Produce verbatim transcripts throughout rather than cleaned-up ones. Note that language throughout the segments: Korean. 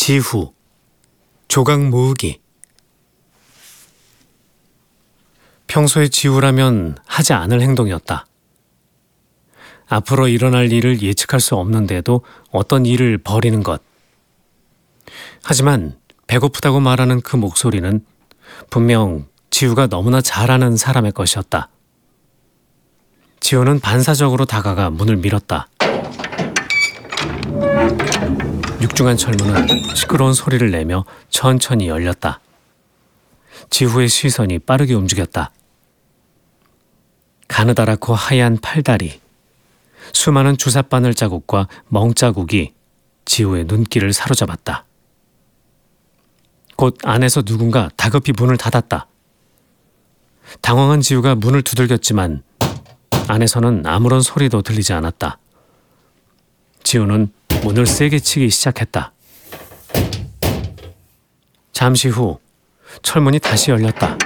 지후, 조각 모으기. 평소에 지우라면 하지 않을 행동이었다. 앞으로 일어날 일을 예측할 수 없는데도 어떤 일을 벌이는 것. 하지만 배고프다고 말하는 그 목소리는 분명 지우가 너무나 잘 아는 사람의 것이었다. 지우는 반사적으로 다가가 문을 밀었다. 육중한 철문은 시끄러운 소리를 내며 천천히 열렸다. 지후의 시선이 빠르게 움직였다. 가느다랗고 하얀 팔다리, 수많은 주삿바늘 자국과 멍자국이 지후의 눈길을 사로잡았다. 곧 안에서 누군가 다급히 문을 닫았다. 당황한 지후가 문을 두들겼지만 안에서는 아무런 소리도 들리지 않았다. 지우는 문을 세게 치기 시작했다. 잠시 후 철문이 다시 열렸다.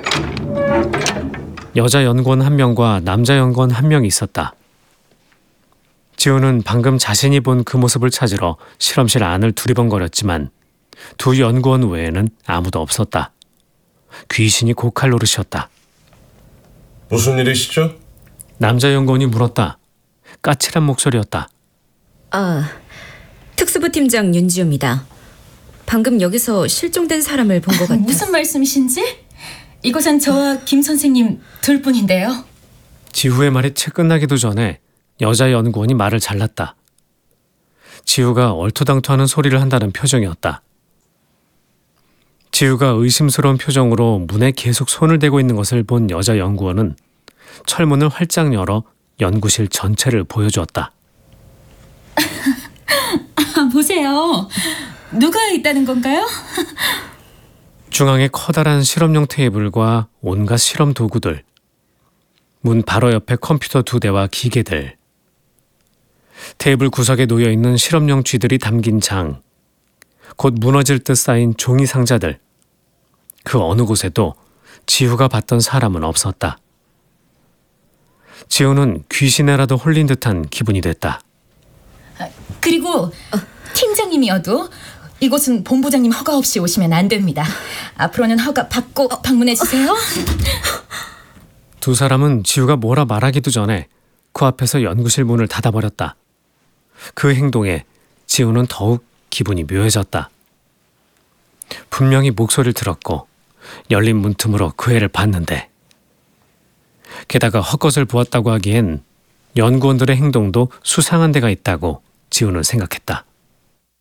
여자 연구원 한 명과 남자 연구원 한 명이 있었다. 지우는 방금 자신이 본 그 모습을 찾으러 실험실 안을 두리번거렸지만 두 연구원 외에는 아무도 없었다. 귀신이 고칼 노릇이었다. 무슨 일이시죠? 남자 연구원이 물었다. 까칠한 목소리였다. 아, 특수부 팀장 윤지우입니다. 방금 여기서 실종된 사람을 본 것 같아요. 무슨 말씀이신지? 이곳은 저와 김 선생님 둘 뿐인데요. 지후의 말이 채 끝나기도 전에 여자 연구원이 말을 잘랐다. 지후가 얼토당토하는 소리를 한다는 표정이었다. 지후가 의심스러운 표정으로 문에 계속 손을 대고 있는 것을 본 여자 연구원은 철문을 활짝 열어 연구실 전체를 보여주었다. 아, 보세요. 누가 있다는 건가요? 중앙에 커다란 실험용 테이블과 온갖 실험 도구들, 문 바로 옆에 컴퓨터 두 대와 기계들, 테이블 구석에 놓여있는 실험용 쥐들이 담긴 장, 곧 무너질 듯 쌓인 종이 상자들, 그 어느 곳에도 지후가 봤던 사람은 없었다. 지후는 귀신에라도 홀린 듯한 기분이 됐다. 아, 그리고 팀장님이어도 이곳은 본부장님 허가 없이 오시면 안 됩니다. 앞으로는 허가 받고 방문해 주세요. 두 사람은 지후가 뭐라 말하기도 전에 그 앞에서 연구실 문을 닫아버렸다. 그 행동에 지후는 더욱 기분이 묘해졌다. 분명히 목소리를 들었고 열린 문틈으로 그 애를 봤는데, 게다가 헛것을 보았다고 하기엔 연구원들의 행동도 수상한 데가 있다고 지후는 생각했다.